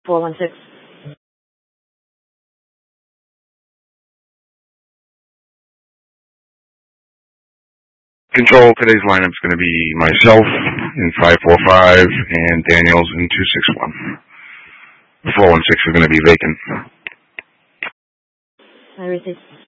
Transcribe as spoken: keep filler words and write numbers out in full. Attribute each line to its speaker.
Speaker 1: four one six.
Speaker 2: Control, today's lineup's going to be myself in five four five and Daniels in two six one. four one six is going to be vacant.
Speaker 1: I received.